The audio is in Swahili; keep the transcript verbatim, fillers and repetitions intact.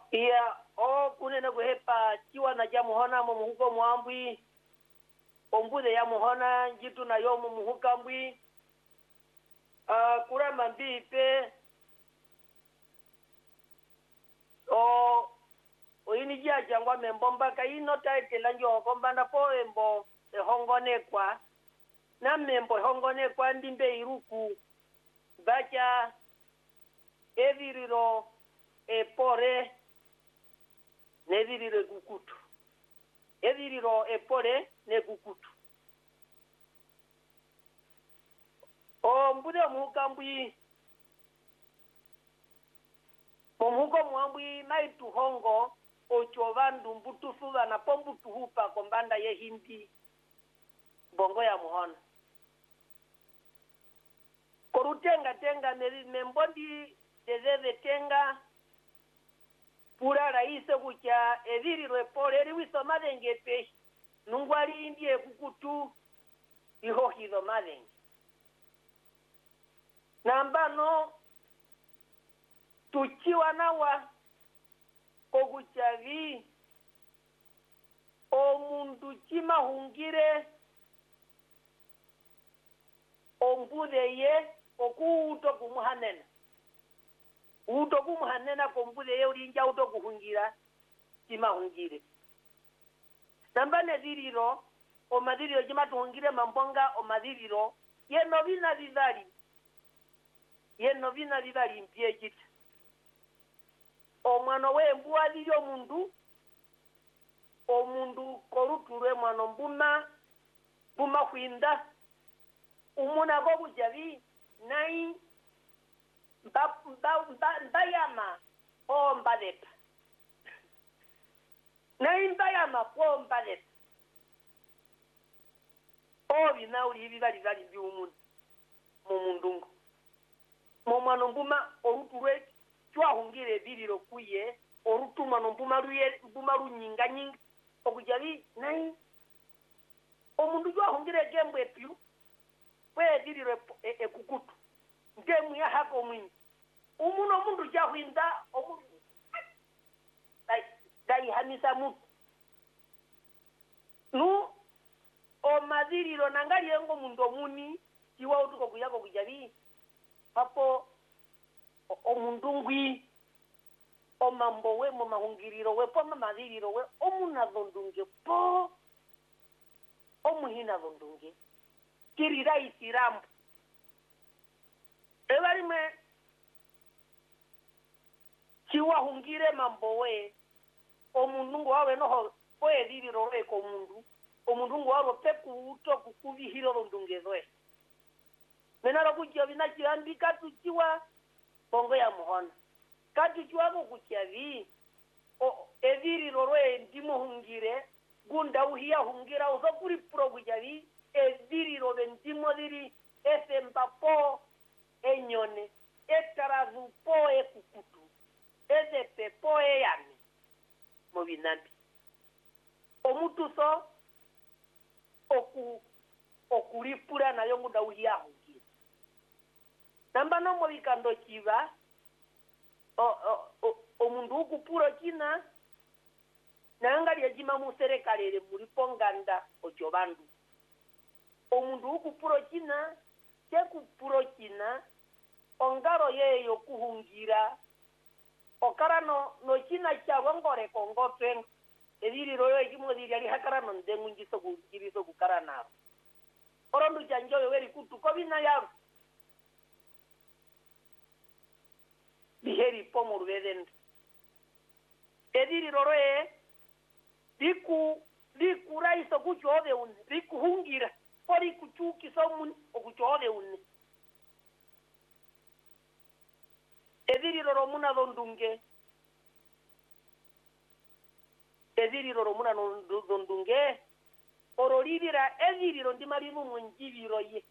iya o kunena kuhepa chiwa na jamuhona mu muhuko mwambwi ombude ya muhona njitu na yo mu muhukambwi uh, kurama mbipe o oyini jia jangwa membomba ka ino taite lanjo kombanda po embo ehongone kwa na membo ehongone kwa ndimbe iruku bacha eviriro epore neviriro kukutu eviriro epore ne kukutu o mbude mukambwi Momuko mwambwi maitu hongo ochovandu mbutufu na pombutu hupa kombanda ye hindi bongo ya muhona korutenga tenga membondi dezeze tenga pura raise kucha eviri repore riwiso madenge peshi nungwali indie kukutu iho hizo madenge nambano tuchiwa nawa kokuchavi omundu chima hungire ombude ye okuuto kumuhanena uto kumuhanena kombude ye ulinja uto kuhungira chima hungire nambane diriro o madiriro chima tuhungire mambonga o madiriro ye novina vidali ye novina vidali mpie chita omwana we mbuwa lilyo mundu omundu korutulwe mwana mbuma buma kwinda umuna go bujavi nai mba mba mba ndayama o mbadepa nai ndayama ko mbadepa o bina uli bibali bali byumundu mu mundungu mu mwana mbuma orutulwe chwa hungire biliro kuye orutuma no mbuma ruye mbuma runyinga nyinga okujavi nai omundu chwa hungire gembwe pyu we biliro ekukutu ngemu ya hako mwini umuno mundu chahwinda omundu dai dai hamisa mutu nu o madhiriro nangali yengo mundu omuni chiwa utuko kuyako kujavi hapo omundungwi omambo we mo mahungiriro we po mamadhiriro we omuna dhondunge po omuhina dhondunge kirira isirambu ebali me chiwa hungire mambo we omundungu wawe noho po edhiriro we ko mundu omundungu wawe peku uto kukuvihiro dhondunge zoe menaro kujia vinachirandika tuchiwa bongo ya muhona kati chwako kuchavi o eviri roroe ndimo hungire gunda uhia hungira uzokuri pro kuchavi eviri robe ndimo diri esembapo enyone etarazu po ekukutu ezepe po eyami mobinambi omutu so oku okulipura na yongu da uhia hungira namba no mobikando chiva o o o, o mundu ukupuro china nangali yajima mu serikali muri ponganda ojobandu o mundu ukupuro china chekupuro china ongaro yeyo kuhungira okarano no china chawa ngore kongopen ediri royo ikimodiri ali hakarano ndengu njiso kujiriso kukarana orondu janjowe weri kutu kobina yaro biheri pomor veden ediri roroe diku diku raiso kuchode un diku hungira pori kuchuki somun okuchode un ediri roro muna dondunge ediri roro muna dondunge ororibira ediri rondi marimu munjibiro ye